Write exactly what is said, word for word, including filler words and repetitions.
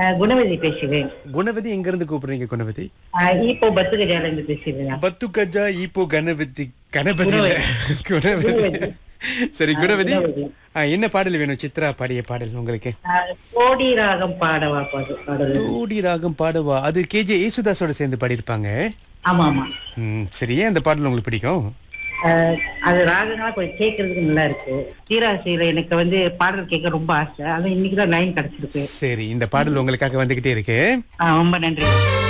அஹ், குணவதி பேசுகிறேன். குணவதி எங்க இருந்து கூப்பிடுறீங்க குணவதி? அஹ், இப்போ பத்து கஜால இருந்து பேசுகிறேன். பத்து கஜா இப்போ கணபதி கணபதி இல்ல. குணவதி. குணவதி. குணவதி. சரி அஹ், குணவதி. குணவதி. ஆ, என்ன பாடல் வேணும்? சித்ரா பாடிய பாடல் உங்களுக்கு. அஹ், கோடி ராகம் பாடவா பாடு பாடல். ஓடி ராகம் பாடவா, அது கேஜே யேசுதாஸோட சேர்ந்து பாடியிருப்பாங்க. ஆமா ஆமா. ம், சரி, ஏன் அந்த பாடல் உங்களுக்கு பிடிக்கும்? அஹ், அது ராகங்களா கொஞ்சம் கேட்கறதுக்கு நல்லா இருக்கு. தீராசையில எனக்கு வந்து பாடல் கேட்க ரொம்ப ஆசை. அது இன்னைக்குதான் லைன் கிடைச்சிருக்கு. சரி, இந்த பாடல் உங்களுக்காக வந்துகிட்டே இருக்கு. அஹ், ரொம்ப நன்றி.